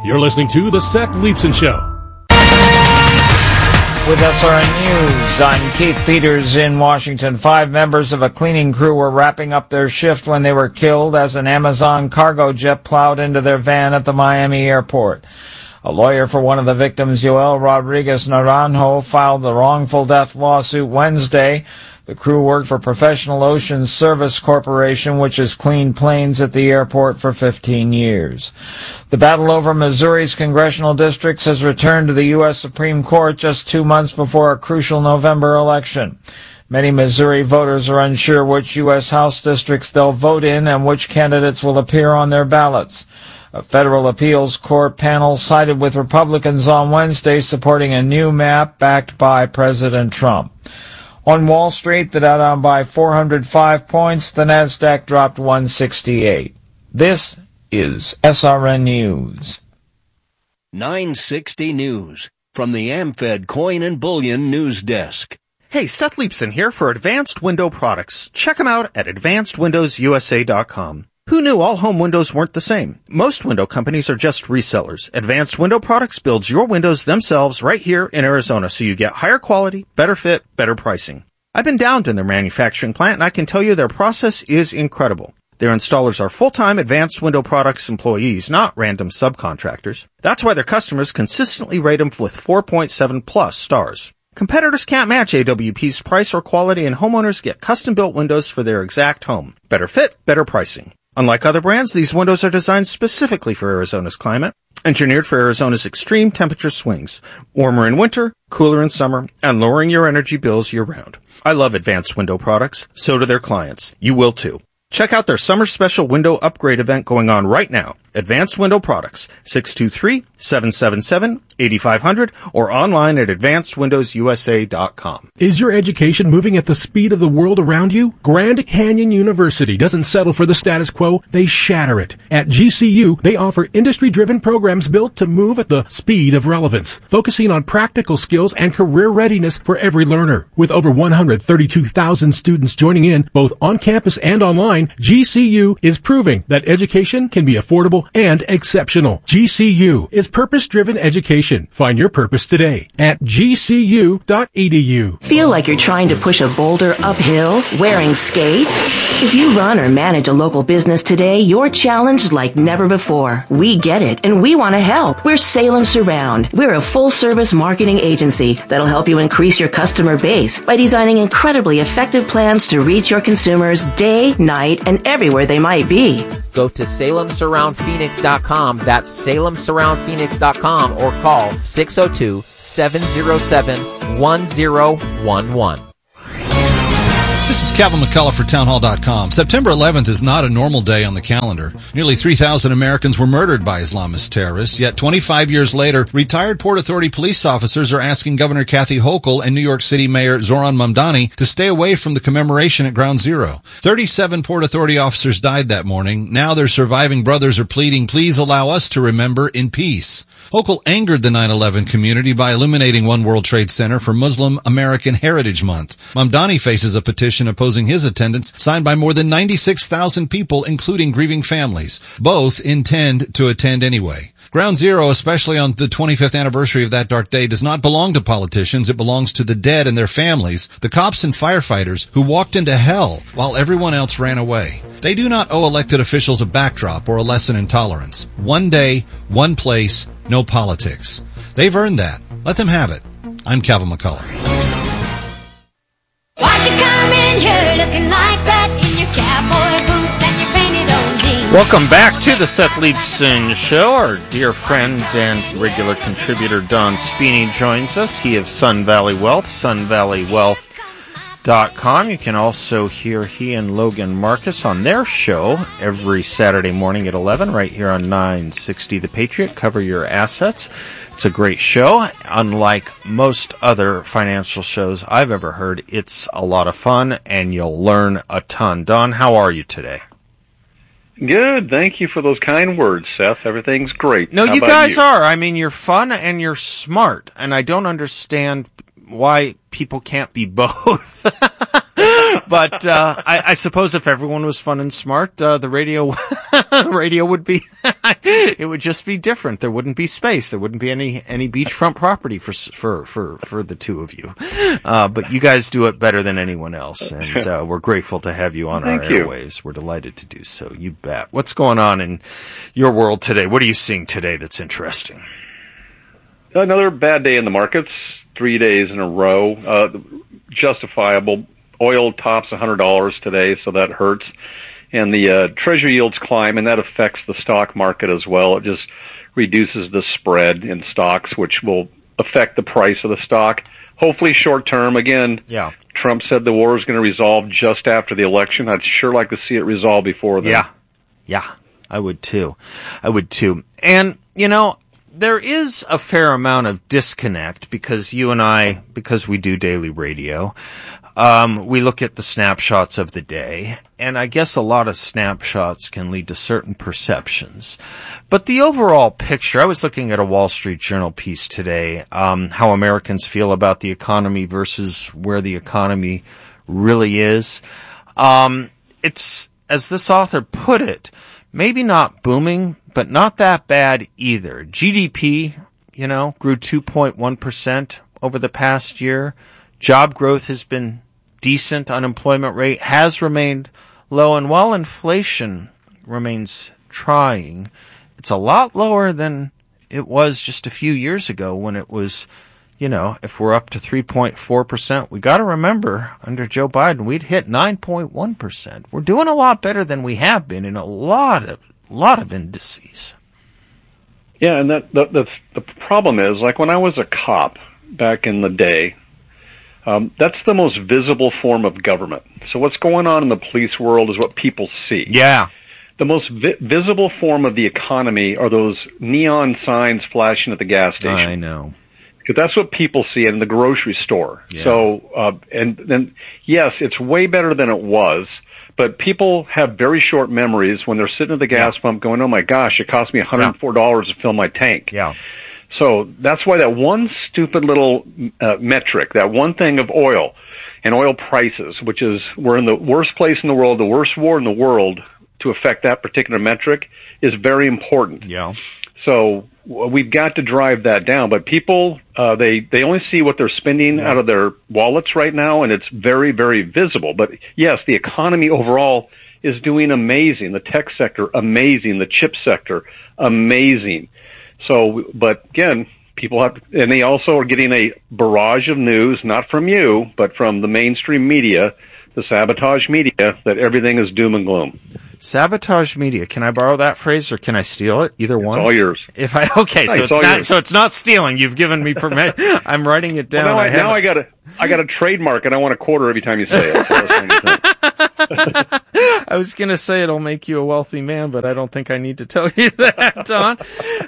You're listening to The Seth Leibsohn Show. With SRN News, I'm Keith Peters in Washington. 5 members of a cleaning crew were wrapping up their shift when they were killed as an Amazon cargo jet plowed into their van at the Miami airport. A lawyer for one of the victims, Joel Rodriguez Naranjo, filed the wrongful death lawsuit Wednesday. The crew worked for Professional Ocean Service Corporation, which has cleaned planes at the airport for 15 years. The battle over Missouri's congressional districts has returned to the U.S. Supreme Court just 2 months before a crucial November election. Many Missouri voters are unsure which U.S. House districts they'll vote in and which candidates will appear on their ballots. A federal appeals court panel sided with Republicans on Wednesday, supporting a new map backed by President Trump. On Wall Street, the Dow down by 405 points. The Nasdaq dropped 168. This is SRN News. 960 News from the AmFed Coin and Bullion News Desk. Hey, Seth Leibsohn here for Advanced Window Products. Check them out at AdvancedWindowsUSA.com. Who knew all home windows weren't the same? Most window companies are just resellers. Advanced Window Products builds your windows themselves right here in Arizona, so you get higher quality, better fit, better pricing. I've been down to their manufacturing plant, and I can tell you their process is incredible. Their installers are full-time Advanced Window Products employees, not random subcontractors. That's why their customers consistently rate them with 4.7 plus stars. Competitors can't match AWP's price or quality, and homeowners get custom-built windows for their exact home. Better fit, better pricing. Unlike other brands, these windows are designed specifically for Arizona's climate, engineered for Arizona's extreme temperature swings, warmer in winter, cooler in summer, and lowering your energy bills year-round. I love Advanced Window Products. So do their clients. You will too. Check out their summer special window upgrade event going on right now. Advanced Window Products, 623-777-8500, or online at AdvancedWindowsUSA.com. Is your education moving at the speed of the world around you? Grand Canyon University doesn't settle for the status quo, they shatter it. At GCU, they offer industry-driven programs built to move at the speed of relevance, focusing on practical skills and career readiness for every learner. With over 132,000 students joining in, both on campus and online, GCU is proving that education can be affordable and exceptional. GCU is purpose-driven education. Find your purpose today at gcu.edu. Feel like you're trying to push a boulder uphill wearing skates? If you run or manage a local business today, you're challenged like never before. We get it, and we want to help. We're Salem Surround. We're a full-service marketing agency that'll help you increase your customer base by designing incredibly effective plans to reach your consumers day, night, and everywhere they might be. Go to SalemSurroundPhoenix.com. That's SalemSurroundPhoenix.com, or call 602-707-1011. This is Calvin McCullough for townhall.com. September 11th is not a normal day on the calendar. Nearly 3,000 Americans were murdered by Islamist terrorists, yet 25 years later, retired Port Authority police officers are asking Governor Kathy Hochul and New York City Mayor Zoran Mamdani to stay away from the commemoration at Ground Zero. 37 Port Authority officers died that morning. Now their surviving brothers are pleading, please allow us to remember in peace. Hochul angered the 9/11 community by illuminating One World Trade Center for Muslim American Heritage Month. Mamdani faces a petition opposing his attendance, signed by more than 96,000 people, including grieving families. Both intend to attend anyway. Ground Zero, especially on the 25th anniversary of that dark day, does not belong to politicians. It belongs to the dead and their families, the cops and firefighters who walked into hell while everyone else ran away. They do not owe elected officials a backdrop or a lesson in tolerance. One day, one place, no politics. They've earned that. Let them have it. I'm Calvin McCullough. Why'd you come in here looking like that in your cowboy boots and your painted old jeans? Welcome back to the Seth Leibsohn Show. Our dear friend and regular contributor Don Spini joins us. He of Sun Valley Wealth, sunvalleywealth.com. You can also hear he and Logan Marcus on their show every Saturday morning at 11 right here on 960 The Patriot. Cover your assets. It's a great show. Unlike most other financial shows I've ever heard, it's a lot of fun and you'll learn a ton. Don, how are you today? Good. Thank you for those kind words, Seth. Everything's great. No, How you about guys are. I mean, you're fun and you're smart, and I don't understand why people can't be both. But I suppose if everyone was fun and smart, the radio would be it would just be different. There wouldn't be space. There wouldn't be any beachfront property for the two of you. But you guys do it better than anyone else, and we're grateful to have you on our airwaves. We're delighted to do so. You bet. What's going on in your world today? What are you seeing today that's interesting? Another bad day in the markets, 3 days in a row. Justifiable. Oil tops $100 today, so that hurts. And the Treasury yields climb, and that affects the stock market as well. It just reduces the spread in stocks, which will affect the price of the stock. Hopefully short term. Again, Trump said the war is going to resolve just after the election. I'd sure like to see it resolve before then. Yeah, I would too. And, you know, there is a fair amount of disconnect because you and I, because we do daily radio, we look at the snapshots of the day, and I guess a lot of snapshots can lead to certain perceptions. But the overall picture, I was looking at a Wall Street Journal piece today, how Americans feel about the economy versus where the economy really is. It's, as this author put it, maybe not booming, but not that bad either. GDP, grew 2.1% over the past year. Job growth has been decent. Unemployment rate has remained low. And while inflation remains trying, it's a lot lower than it was just a few years ago when it was, if we're up to 3.4%, we got to remember under Joe Biden, we'd hit 9.1%. We're doing a lot better than we have been in a lot of indices. Yeah, and that's the problem is, like when I was a cop back in the day, that's the most visible form of government. So what's going on in the police world is what people see. Yeah. The most visible form of the economy are those neon signs flashing at the gas station. I know. Because that's what people see in the grocery store. Yeah. So, and then, yes, it's way better than it was, but people have very short memories when they're sitting at the gas pump going, oh my gosh, it cost me $104 to fill my tank. Yeah. So that's why that one stupid little metric, that one thing of oil and oil prices, which is we're in the worst place in the world, the worst war in the world to affect that particular metric, is very important. Yeah. So we've got to drive that down. But people, they only see what they're spending out of their wallets right now, and it's very, very visible. But yes, the economy overall is doing amazing. The tech sector, amazing. The chip sector, amazing. So, but again, people have, and they also are getting a barrage of news, not from you, but from the mainstream media, the sabotage media, that everything is doom and gloom. Sabotage media. Can I borrow that phrase or can I steal it? Either one. All yours. So it's not stealing. You've given me permission. I'm writing it down. Well, now I got a trademark, and I want a quarter every time you say it. I was going to say it'll make you a wealthy man, but I don't think I need to tell you that, Don.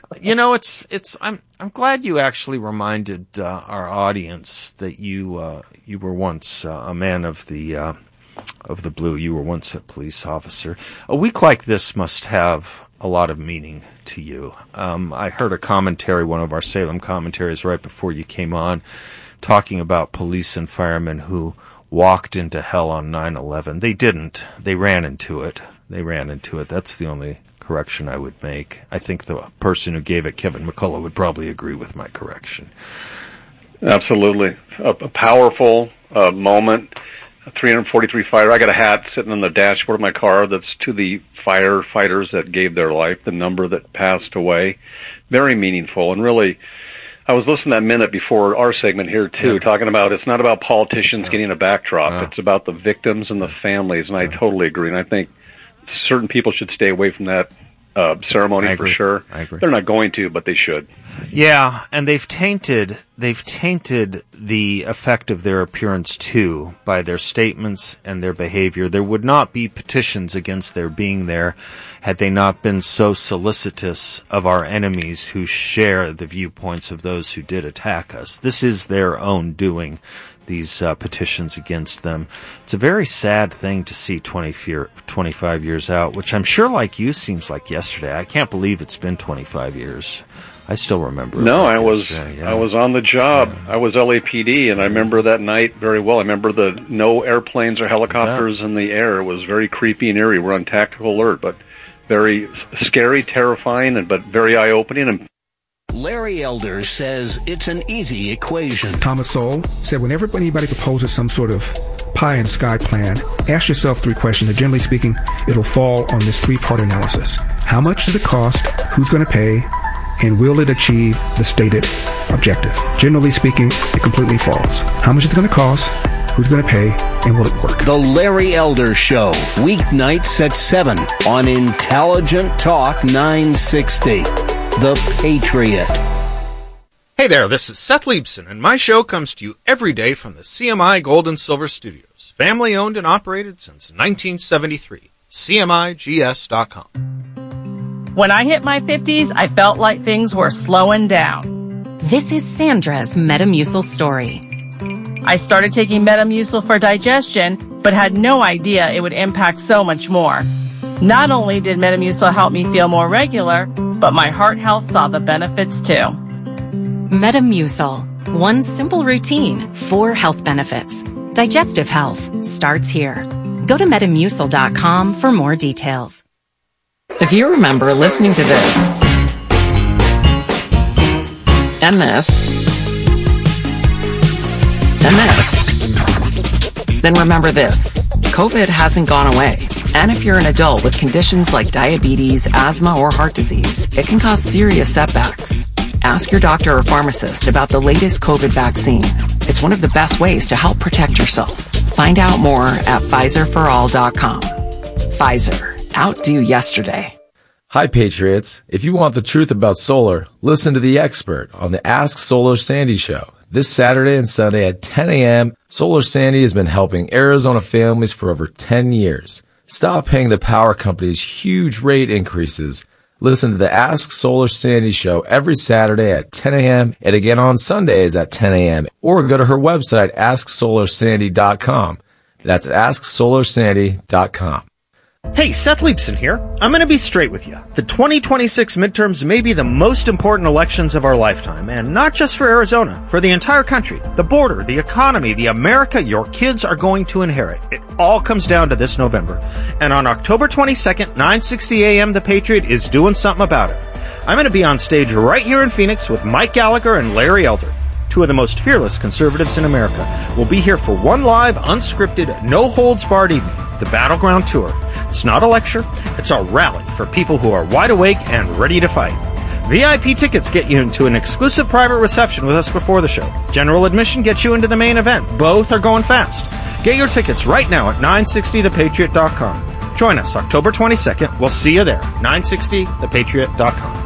I'm glad you actually reminded our audience that you were once a man of the blue. You were once a police officer. A week like this must have a lot of meaning to you. I heard a commentary, one of our Salem commentaries right before you came on, talking about police and firemen who walked into hell on 9/11. They didn't. They ran into it. That's the only correction I would make. I think the person who gave it, Kevin McCullough, would probably agree with my correction. Absolutely. A powerful moment. A 343 fighter. I got a hat sitting on the dashboard of my car that's to the firefighters that gave their life, the number that passed away. Very meaningful. And really, I was listening to that minute before our segment here, too, talking about it's not about politicians getting a backdrop. It's about the victims and the families, and I totally agree. And I think certain people should stay away from that ceremony for sure. I agree. They're not going to, but they should. Yeah, and they've tainted the effect of their appearance too by their statements and their behavior. There would not be petitions against their being there had they not been so solicitous of our enemies who share the viewpoints of those who did attack us. This is their own doing, these petitions against them. It's a very sad thing to see 25 years out, which I'm sure, like you, seems like yesterday. I can't believe it's been 25 years. I still remember. No, I was on the job. I was LAPD, and I remember that night very well. I remember the no airplanes or helicopters in the air. It was very creepy and eerie. We're on tactical alert, but very scary, terrifying, but very eye-opening. And Larry Elder says it's an easy equation. Thomas Sowell said whenever anybody proposes some sort of pie-in-the-sky plan, ask yourself 3 questions. And generally speaking, it'll fall on this 3-part analysis. How much does it cost? Who's going to pay? And will it achieve the stated objective? Generally speaking, it completely falls. How much is it going to cost? Who's going to pay? And will it work? The Larry Elder Show, weeknights at 7 on Intelligent Talk 960. The Patriot. Hey there, this is Seth Liebson, and my show comes to you every day from the CMI Gold and Silver Studios. Family owned and operated since 1973. CMIGS.com. When I hit my 50s, I felt like things were slowing down. This is Sandra's Metamucil story. I started taking Metamucil for digestion, but had no idea it would impact so much more. Not only did Metamucil help me feel more regular, but my heart health saw the benefits too. Metamucil. One simple routine, 4 health benefits. Digestive health starts here. Go to Metamucil.com for more details. If you remember listening to this, and this, and this, then remember this. COVID hasn't gone away. And if you're an adult with conditions like diabetes, asthma, or heart disease, it can cause serious setbacks. Ask your doctor or pharmacist about the latest COVID vaccine. It's one of the best ways to help protect yourself. Find out more at PfizerForAll.com. Pfizer. Outdo yesterday. Hi, Patriots. If you want the truth about solar, listen to the expert on the Ask Solar Sandy show. This Saturday and Sunday at 10 a.m., Solar Sandy has been helping Arizona families for over 10 years. Stop paying the power companies huge rate increases. Listen to the Ask Solar Sandy show every Saturday at 10 a.m. and again on Sundays at 10 a.m. Or go to her website, AskSolarSandy.com. That's AskSolarSandy.com. Hey, Seth Liebson here. I'm going to be straight with you. The 2026 midterms may be the most important elections of our lifetime, and not just for Arizona, for the entire country, the border, the economy, the America your kids are going to inherit. It all comes down to this November. And on October 22nd, 9:60 a.m., The Patriot is doing something about it. I'm going to be on stage right here in Phoenix with Mike Gallagher and Larry Elder, 2 of the most fearless conservatives in America. We'll be here for one live, unscripted, no-holds-barred evening, the Battleground Tour. It's not a lecture, it's a rally for people who are wide awake and ready to fight. VIP tickets get you into an exclusive private reception with us before the show. General admission gets you into the main event. Both are going fast. Get your tickets right now at 960thepatriot.com. Join us October 22nd. We'll see you there. 960thepatriot.com.